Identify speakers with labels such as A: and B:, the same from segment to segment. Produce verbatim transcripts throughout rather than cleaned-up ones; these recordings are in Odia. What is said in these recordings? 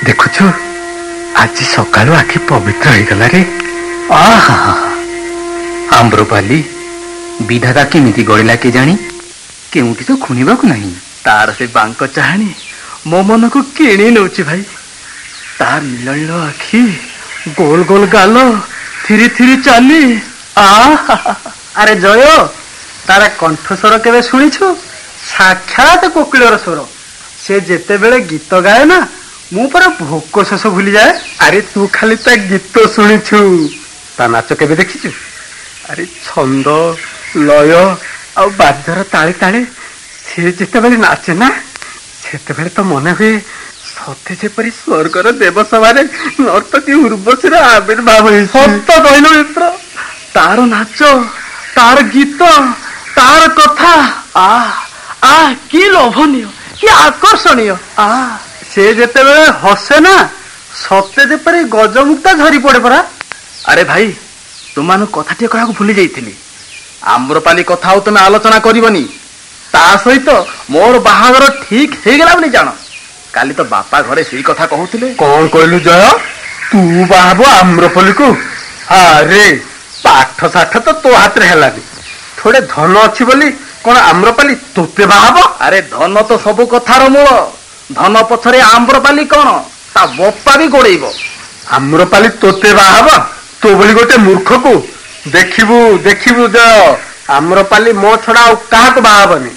A: ଦେଖୁଛୁ ଆଜି ସକାଳୁ ଆଖି ପବିତ୍ର ହେଇଗଲା ରେ। ଆହା ଆମ୍ରପାଲି ବିଧାତା କେମିତି ଗଳିଲା କେଜାଣି, କେଉଁଠି ତ ଖୁଣିବାକୁ ନାହିଁ।
B: ତାର ସେ ବାଙ୍କ ଚାହାଣୀ ମୋ ମନକୁ କିଣି ନେଉଛି ଭାଇ। ତାର ନୀଳ ନୀଳ ଆଖି, ଗୋଲ ଗୋଲ ଗାଲ, ଥିରି ଥିରି ଚାଲି। ଆରେ ଜୟ, ତାର କଣ୍ଠସ୍ୱର କେବେ ଶୁଣିଛୁ? ସାକ୍ଷାତ କୋକିଳର ସ୍ୱର। ସେ ଯେତେବେଳେ ଗୀତ ଗାଏ ନା, ମୁଁ ପୁରା ଭୋକ ଶୋଷ ଭୁଲିଯାଏ।
A: ଆରେ ତୁ ଖାଲି ତା ଗୀତ ଶୁଣିଛୁ, ତା ନାଚ କେବେ ଦେଖିଛୁ? ଆରେ ଛନ୍ଦ, ଲୟ ଆଉ ବାଦ୍ୟର ତାଳେ ତାଳେ ସେ ଯେତେବେଳେ ନାଚେ ନା, ସେତେବେଳେ ତ ମନେ ହୁଏ ସତେ ଯେପରି ସ୍ୱର୍ଗର ଦେବସଭାରେ ନର୍ତ୍ତକୀ ଉର୍ବଶୀର ଆବିର୍ଭାବ ହେଇଛି।
B: ସତ କହିଲ ମିତ୍ର, ତାର ନାଚ, ତାର ଗୀତ, ତାର କଥା, ଆ ଆ କି ଲୋଭନୀୟ, କି ଆକର୍ଷଣୀୟ। ଆ ସେ ଯେତେବେଳେ ହସେ ନା, ସତେ ଯେପରି ଗଜମୁକ୍ତା ଝରି ପଡେ ପରା। ଆରେ ଭାଇ, ତୁମାନଙ୍କୁ କଥାଟିଏ କହିବାକୁ ଭୁଲି ଯାଇଥିଲି। ଆମ୍ରପାଲି କଥା ଆଉ ତମେ ଆଲୋଚନା କରିବନି। ତା ସହିତ ମୋର ବାହାଘର ଠିକ ହେଇଗଲା ବୋଲି ଜାଣ। କାଲି ତ ବାପା ଘରେ ସେଇ କଥା କହୁଥିଲେ।
A: କଣ କହିଲୁ ଜୟ, ତୁ ବାହାବୁ ଆମ୍ରପଲ୍ଲୀକୁ? ଆରେ ପାଠ ସାଠ ତ ତୋ ହାତରେ ହେଲାନି, ଥୋଡେ ଧନ ଅଛି ବୋଲି କଣ ଆମ୍ରପାଲି ତୋତେ ବାହାବ?
B: ଆରେ ଧନ ତ ସବୁ କଥାର ମୂଳ। ଧନ ପଛରେ ଆମ୍ରପାଲି କଣ, ତା ବୋପା ବି ଗୋଡେଇବ।
A: ଆମ୍ରପାଲି ତୋତେ ବାହାବ? ତୋ ଭଳି ଗୋଟେ ମୂର୍ଖକୁ? ଦେଖିବୁ ଦେଖିବୁ ଜୟ, ଆମ୍ରପାଲି ମୋ ଛଡା ଆଉ କାହାକୁ ବାହାବନି।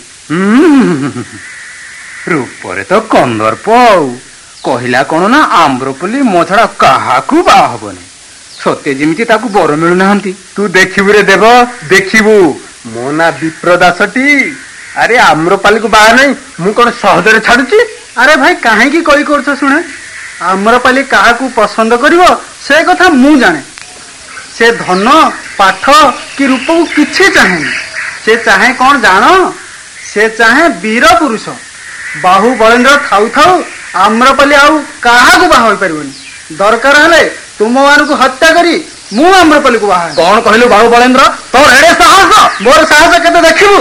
A: ରୂପରେ ତ କନ୍ଦର୍ପ ଆଉ କହିଲା କଣ ନା ଆମ୍ରପଲ୍ଲୀ ମୋ ଛଡା କାହାକୁ ବାହା ହବନି। ସତେ ଯେମିତି ତାକୁ ବର ମିଳୁନାହାନ୍ତି। ତୁ ଦେଖିବୁ ରେ ଦେବ, ଦେଖିବୁ। ମୋ ନା ବିପ୍ର ଦାସଟି। ଆରେ ଆମ୍ରପାଲିକୁ ବାହା ନାହିଁ ମୁଁ କଣ ସହଜରେ ଛାଡୁଛି?
B: ଆରେ ଭାଇ, କାହିଁକି କଳି କରୁଛ ଶୁଣେ? ଆମ୍ରପାଲି କାହାକୁ ପସନ୍ଦ କରିବ ସେ କଥା ମୁଁ ଜାଣେ। ସେ ଧନ, ପାଠ କି ରୂପକୁ କିଛି ଚାହେଁନି। ସେ ଚାହେଁ କଣ ଜାଣ? ସେ ଚାହେଁ ବୀର ପୁରୁଷ। ବାହୁ ବଳେନ୍ଦ୍ର ଥାଉ ଥାଉ ଆମ୍ରପାଲି ଆଉ କାହାକୁ ବାହା ହୋଇପାରିବନି। ଦରକାର ହେଲେ ତୁମ ମାନଙ୍କୁ ହତ୍ୟା କରି ମୁଁ ଆମ୍ରପାଲିକୁ ବାହା। କଣ କହିଲୁ ବାହୁ ବଳେନ୍ଦ୍ର? ତୋର ଏଡେ ସାହସ? ମୋର ସାହସ କେତେ ଦେଖିବୁ।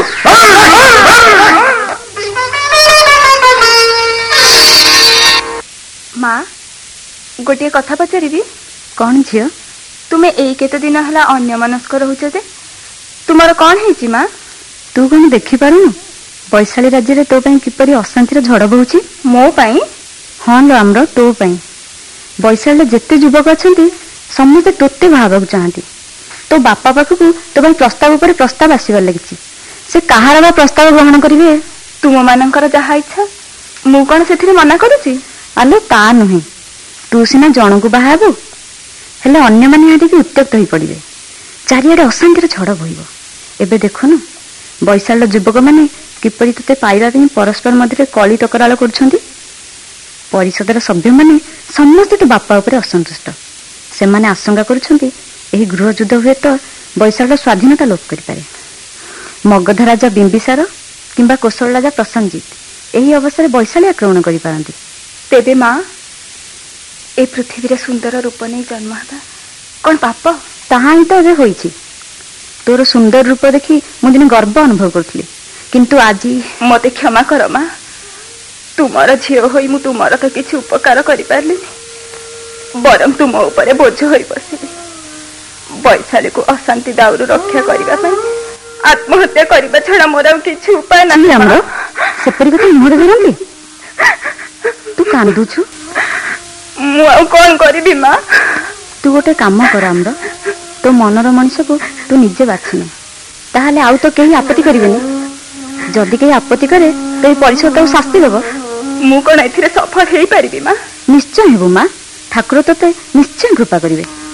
C: ମା, ଗୋଟିଏ କଥା ପଚାରିବି?
D: କଣ ଝିଅ?
C: ତୁମେ ଏଇ କେତେ ଦିନ ହେଲା ଅନ୍ୟମନସ୍କ ରହୁଛ ଯେ? ତୁମର କଣ ହେଇଛି ମା?
D: ତୁ କଣ ଦେଖିପାରୁନୁ ବୈଶାଳୀ ରାଜ୍ୟରେ ତୋ ପାଇଁ କିପରି ଅଶାନ୍ତିର ଝଡ଼ ବହୁଛି?
C: ମୋ ପାଇଁ?
D: ହଁ ଲୋ ଆମ୍ର, ତୋ ପାଇଁ। ବୈଶାଳୀରେ ଯେତେ ଯୁବକ ଅଛନ୍ତି ସମସ୍ତେ ତୋତେ ବାହାବାକୁ ଚାହାନ୍ତି। ତୋ ବାପା ପାଖକୁ ତୋ ପାଇଁ ପ୍ରସ୍ତାବ ଉପରେ ପ୍ରସ୍ତାବ ଆସିବାର ଲାଗିଛି। ସେ କାହାର ବା ପ୍ରସ୍ତାବ ଗ୍ରହଣ କରିବେ?
C: ତୁମ ମାନଙ୍କର ଯାହା ଇଚ୍ଛା, ମୁଁ କଣ ସେଥିରେ ମନା କରୁଛି?
D: ଆଲୋ ତା ନୁହେଁ, ତୁ ସିନା ଜଣକୁ ବାହା ହେବୁ, ହେଲେ ଅନ୍ୟମାନେ ଏହାଠିକି ଉତ୍ତ୍ୟକ୍ତ ହୋଇ ପଡିବେ। ଚାରିଆଡେ ଅଶାନ୍ତିର ଝଡ଼ ବୋହିବ। ଏବେ ଦେଖୁନୁ ବୈଶାଳୀର ଯୁବକମାନେ କିପରି ତୋତେ ପାଇବା ପାଇଁ ପରସ୍ପର ମଧ୍ୟରେ କଳି ତକରାଳ କରୁଛନ୍ତି। ପରିଷଦର ସଭ୍ୟମାନେ ସମସ୍ତେ ତୋ ବାପା ଉପରେ ଅସନ୍ତୁଷ୍ଟ। ସେମାନେ ଆଶଙ୍କା କରୁଛନ୍ତି ଏହି ଗୃହ ଯୁଦ୍ଧ ହୁଏତ ବୈଶାଳୀର ସ୍ୱାଧୀନତା ଲୋପ କରିପାରେ। ମଗଧ ରାଜା ବିମ୍ବିସାର କିମ୍ବା କୋଶଳ ରାଜା ପ୍ରସେନଜିତ ଏହି ଅବସ୍ଥାରେ ବୈଶାଳୀ ଆକ୍ରମଣ କରିପାରନ୍ତି।
C: ତେବେ ମା, ଏ ପୃଥିବୀରେ ସୁନ୍ଦର ରୂପ ନେଇ ଜନ୍ମ ହେବା କଣ ପାପ?
D: ତାହା ହିଁ ତ ଏବେ ହୋଇଛି। ତୋର ସୁନ୍ଦର ରୂପ ଦେଖି ମୁଁ ଦିନେ ଗର୍ବ ଅନୁଭବ କରୁଥିଲି, କିନ୍ତୁ ଆଜି
C: ମତେ କ୍ଷମା କର ମା। ତୁମର ଝିଅ ହୋଇ ମୁଁ ତୁମର ତ କିଛି ଉପକାର କରିପାରିଲିନି, ବରଂ ତୁମ ଉପରେ ବୋଝ ହୋଇ ବସିଲି। ବୈଶାଳୀକୁ ଅଶାନ୍ତି ଦାଉରୁ ରକ୍ଷା କରିବା ପାଇଁ ଆତ୍ମହତ୍ୟା କରିବା ଛଡା ମୋର ଆଉ କିଛି ଉପାୟ ନାହିଁ।
D: ଆମର ସେପରି କଥା ମୁହଁରେ ଧରନ୍ତି? ତୁ କାନ୍ଦୁଛୁ?
C: ମୁଁ ଆଉ କଣ କରିବି ମା?
D: ତୁ ଗୋଟେ କାମ କର ଆମ୍ର, ତୋ ମନର ମଣିଷକୁ ତୁ ନିଜେ ବାଛି ନେ, ତାହେଲେ ଆଉ ତ କେହି ଆପତ୍ତି କରିବେନି। ଯଦି କେହି ଆପତ୍ତି କରେ ତ ଏହି ପରିଷଦ ତାକୁ ଶାସ୍ତି ଦେବ।
C: ମୁଁ କଣ ଏଥିରେ ସଫଳ ହେଇପାରିବି ମା?
D: ନିଶ୍ଚୟ ହେବୁ ମା, ଠାକୁର ତୋତେ ନିଶ୍ଚୟ କୃପା କରିବେ।